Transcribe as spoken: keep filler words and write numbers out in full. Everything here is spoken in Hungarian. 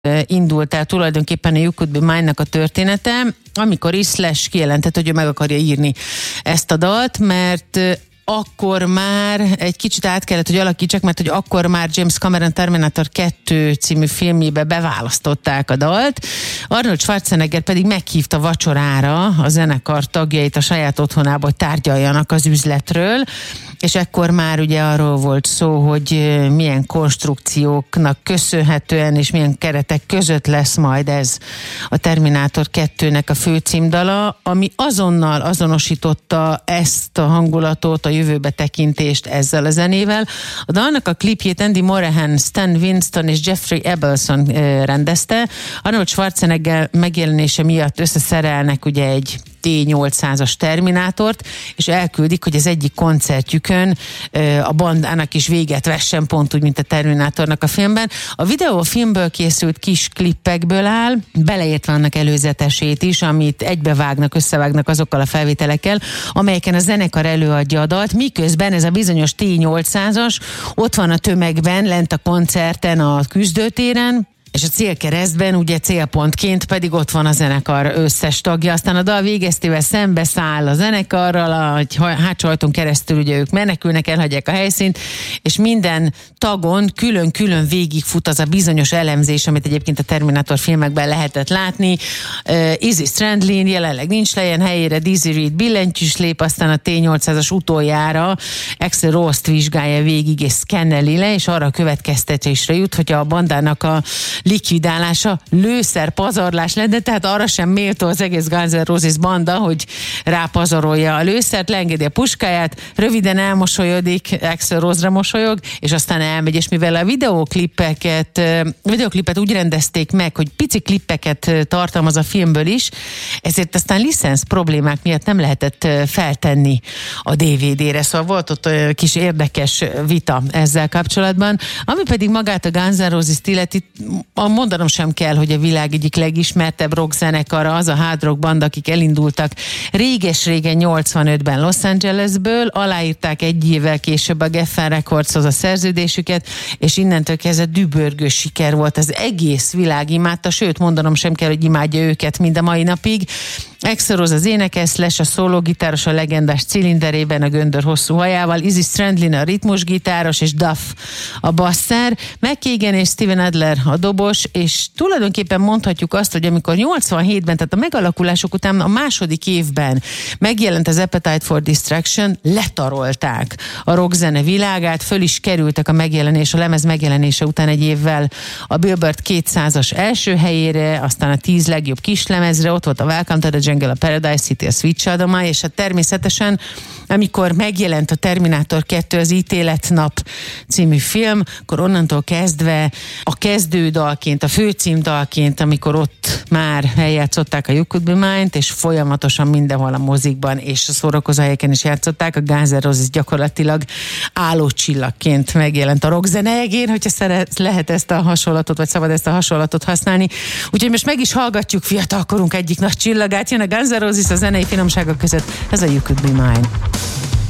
indult el tulajdonképpen a You Could Be Mine-nak a története, amikor is Slash kijelentett, hogy ő meg akarja írni ezt a dalt, mert akkor már egy kicsit át kellett, hogy alakítsak, mert hogy akkor már James Cameron Terminator kettő című filmjébe beválasztották a dalt. Arnold Schwarzenegger pedig meghívta vacsorára a zenekar tagjait a saját otthonába, hogy tárgyaljanak az üzletről, és ekkor már ugye arról volt szó, hogy milyen konstrukcióknak köszönhetően és milyen keretek között lesz majd ez a Terminátor kettőnek a főcímdala, ami azonnal azonosította ezt a hangulatot, a jövőbe tekintést ezzel a zenével. A dalnak a klipjét Andy Morahan, Stan Winston és Jeffrey Ebelson rendezte. Arnold Schwarzenegger megjelenése miatt összeszerelnek ugye egy T nyolcszázas Terminátort, és elküldik, hogy az egyik koncertjükön a bandának is véget vessen, pont úgy, mint a Terminátornak a filmben. A videó a filmből készült kis klippekből áll, beleértve annak előzetesét is, amit egybevágnak, összevágnak azokkal a felvételekkel, amelyeken a zenekar előadja a dalt, miközben ez a bizonyos T nyolcszázas ott van a tömegben, lent a koncerten, a küzdőtéren, és a célkeresztben, ugye célpontként pedig ott van a zenekar összes tagja. Aztán a dal végeztével szembeszáll a zenekarral, a hátsó ajtón keresztül ugye ők menekülnek, elhagyják a helyszínt, és minden tagon külön-külön végigfut az a bizonyos elemzés, amit egyébként a Terminator filmekben lehetett látni. Uh, Izzy Stradlin jelenleg nincs lejjen helyére, Dizzy Reed billentyűs lép, aztán a T nyolcszázas utoljára Axl Rose-t vizsgálja végig és szkenneli le, és arra a következtetésre jut, hogy a bandának a likvidálása lőszer pazarlás lenne, tehát arra sem méltó az egész Guns N' Roses banda, hogy rápazarolja a lőszert, leengedi a puskáját, röviden elmosolyodik, Axl Rose-ra mosolyog, és aztán elmegy, és mivel a videóklipeket, a videóklipet úgy rendezték meg, hogy pici klippeket tartalmaz a filmből is, ezért aztán licensz problémák miatt nem lehetett feltenni a dé vé dére, szóval volt ott kis érdekes vita ezzel kapcsolatban, ami pedig magát a Guns N' Roses-t illeti, mondanom sem kell, hogy a világ egyik legismertebb rockzenekara, az a hard rock banda, akik elindultak réges-régen nyolcvanötben Los Angelesből, aláírták egy évvel később a Geffen Recordshoz a szerződésüket, és innentől kezdve dübörgő siker volt, az egész világ imádta, sőt mondanom sem kell, hogy imádja őket mind a mai napig. Axl Rose az énekes, Slash a szólógitáros a legendás cilinderében a göndör hosszú hajával, Izzy Stradlin a ritmusgitáros és Duff a basszer, McKagan és Steven Adler a dobos, és tulajdonképpen mondhatjuk azt, hogy amikor nyolcvanhétben, tehát a megalakulások után a második évben megjelent az Appetite for Destruction, letarolták a rockzene világát, föl is kerültek a megjelenés, a lemez megjelenése után egy évvel a Billboard kétszázas első helyére, aztán a tíz legjobb kislemezre, ott volt a Welcome to the Jungle, a Paradise City, a Sweet Child of Mine, és hát természetesen, amikor megjelent a Terminátor kettő, az Ítéletnap című film, akkor onnantól kezdve a kezdődalként, a főcímdalként, amikor ott már eljátszották a You Could Be Mine-t, és folyamatosan mindenhol a mozikban és a szórakozóhelyeken is játszották, a Guns N' Roses gyakorlatilag állócsillagként megjelent a rockzene egén, hogyha szeret, lehet ezt a hasonlatot, vagy szabad ezt a hasonlatot használni. Úgyhogy most meg is hallgatjuk fiatalkorunk egyik nagy csillagát, jön a Guns N' Roses a zenei finomságok között, ez a You Could Be Mine.